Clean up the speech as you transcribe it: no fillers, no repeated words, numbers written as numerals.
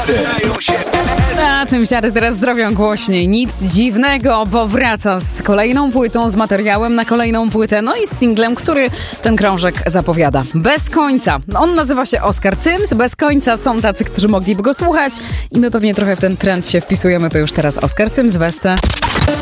Na tym siary teraz zrobią głośniej. Nic dziwnego, bo wraca z kolejną płytą, z materiałem na kolejną płytę, no i z singlem, który ten krążek zapowiada. Bez końca. On nazywa się Oskar Cyms. Bez końca są tacy, którzy mogliby go słuchać i my pewnie trochę w ten trend się wpisujemy. To już teraz Oskar Cyms w Esce.